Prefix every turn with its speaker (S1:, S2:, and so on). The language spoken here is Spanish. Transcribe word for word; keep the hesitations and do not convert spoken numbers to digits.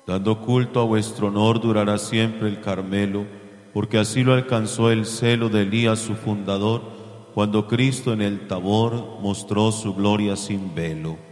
S1: Dando culto a vuestro honor durará siempre el Carmelo, porque así lo alcanzó el celo de Elías su fundador, cuando Cristo en el Tabor mostró su gloria sin velo.